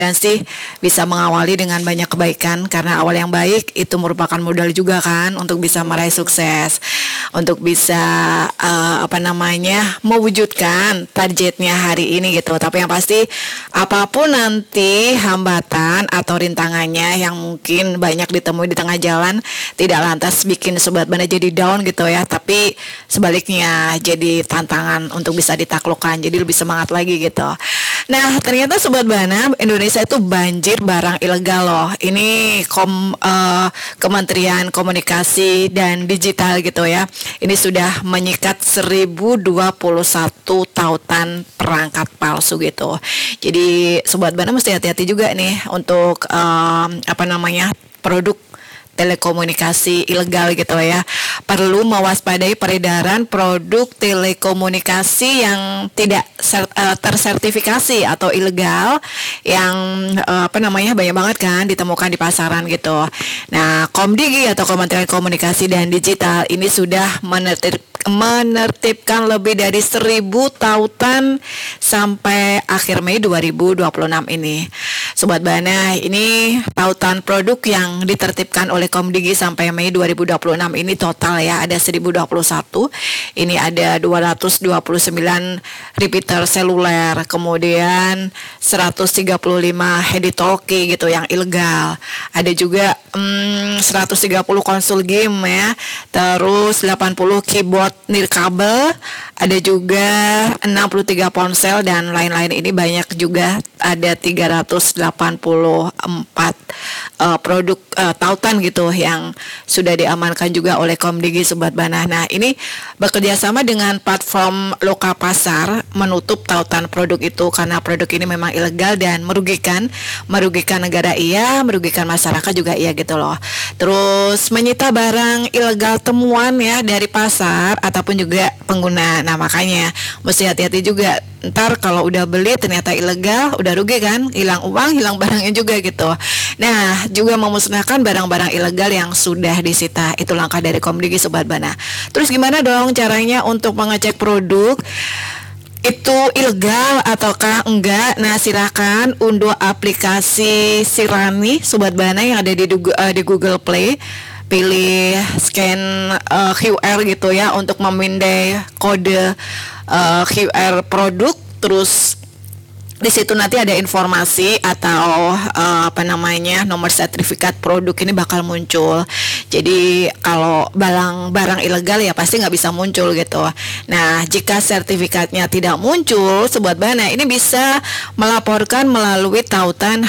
dan sih bisa mengawali dengan banyak kebaikan, karena awal yang baik itu merupakan modal juga kan untuk bisa meraih sukses, untuk bisa mewujudkan targetnya hari ini gitu. Tapi yang pasti apapun nanti hambatan atau rintangannya yang mungkin banyak ditemui di tengah jalan, tidak lantas bikin Sobat Bana jadi down gitu ya, tapi sebaliknya jadi tantangan untuk bisa ditaklukkan, jadi lebih semangat lagi gitu. Nah, ternyata Sobat Bana, Indonesia itu banjir barang ilegal loh. Ini Kementerian Komunikasi dan Digital gitu ya. Ini sudah menyikat 1021 tautan perangkat palsu gitu. Jadi Sobat Bana mesti hati-hati juga nih untuk produk telekomunikasi ilegal gitu ya. Perlu mewaspadai peredaran produk telekomunikasi yang tidak tersertifikasi atau ilegal yang banyak banget kan ditemukan di pasaran gitu. Nah, Komdigi atau Kementerian Komunikasi dan Digital ini sudah menertibkan lebih dari 1.000 tautan sampai akhir Mei 2026 ini. Sobat Bana, ini tautan produk yang ditertibkan oleh Komdigi sampai Mei 2026 ini total ya ada 1021. Ini ada 229 repeater seluler, kemudian 135 handy-talkie gitu yang ilegal. Ada juga 130 konsol game ya, terus 80 keyboard nirkabel, ada juga 63 ponsel dan lain-lain. Ini banyak juga, ada 384 produk tautan gitu yang sudah diamankan juga oleh Komdigi Sobat Bana. Nah, ini bekerja sama dengan platform Loka Pasar menutup tautan produk itu karena produk ini memang ilegal dan merugikan negara iya, merugikan masyarakat juga iya gitu loh. Terus menyita barang ilegal temuan ya dari pasar ataupun juga pengguna. Nah, makanya mesti hati-hati juga. Ntar kalau udah beli ternyata ilegal, udah rugi kan, hilang uang, hilang barangnya juga gitu. Nah, juga memusnahkan barang-barang ilegal yang sudah disita. Itu langkah dari Komdigi Sobat Bana. Terus gimana dong caranya untuk mengecek produk itu ilegal ataukah enggak? Nah, silakan unduh aplikasi Sirani Sobat Bana yang ada di Google Play. Pilih scan QR gitu ya untuk memindai kode QR produk. Terus di situ nanti ada informasi atau nomor sertifikat produk ini bakal muncul. Jadi kalau barang ilegal ya pasti nggak bisa muncul gitu. Nah, jika sertifikatnya tidak muncul, Sobat Bana ini bisa melaporkan melalui tautan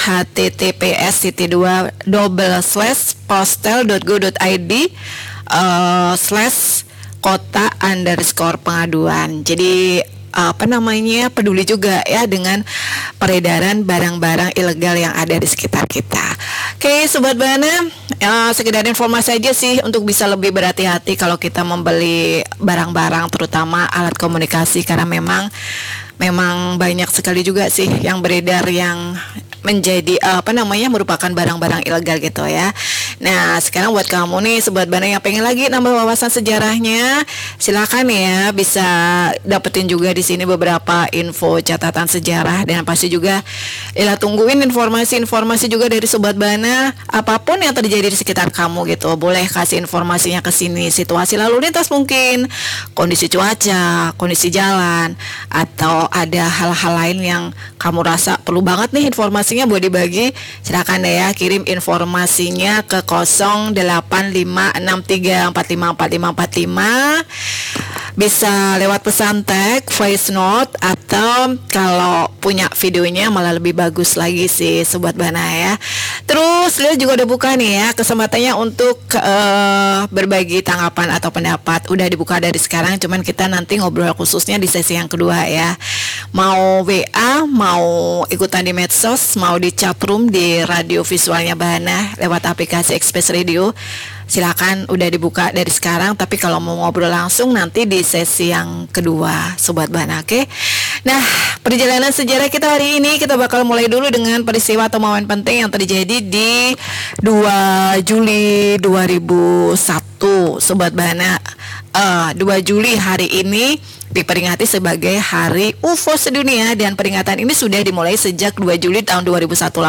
https://postel.go.id/kota_pengaduan. Jadi peduli juga ya dengan peredaran barang-barang ilegal yang ada di sekitar kita. Oke, Sobat Bana, sekedar informasi aja sih untuk bisa lebih berhati-hati kalau kita membeli barang-barang, terutama alat komunikasi, karena memang banyak sekali juga sih yang beredar yang menjadi merupakan barang-barang ilegal gitu ya. Nah, sekarang buat kamu nih Sobat Bana yang pengen lagi nambah wawasan sejarahnya, silakan ya bisa dapetin juga di sini beberapa info catatan sejarah, dan pasti juga tungguin informasi-informasi juga dari Sobat Bana. Apapun yang terjadi di sekitar kamu gitu, boleh kasih informasinya ke sini. Situasi lalu lintas mungkin, kondisi cuaca, kondisi jalan, atau ada hal-hal lain yang kamu rasa perlu banget nih informasinya buat dibagi, silakan deh ya kirim informasinya ke 085634545545. Bisa lewat pesan teks, voice note, atau kalau punya videonya malah lebih bagus lagi sih Sobat Bana ya. Terus lihat juga udah buka nih ya kesempatannya untuk berbagi tanggapan atau pendapat. Udah dibuka dari sekarang, cuman kita nanti ngobrol khususnya di sesi yang kedua ya. Mau WA, mau ikutan di medsos, mau di chatroom di radio visualnya Bana lewat aplikasi Express Radio, silakan udah dibuka dari sekarang. Tapi kalau mau ngobrol langsung nanti di sesi yang kedua Sobat Bana, oke? Nah, perjalanan sejarah kita hari ini kita bakal mulai dulu dengan peristiwa atau momen penting yang terjadi di 2 Juli 2001 Sobat Bana. 2 Juli hari ini diperingati sebagai Hari UFO Sedunia, dan peringatan ini sudah dimulai sejak 2 Juli tahun 2001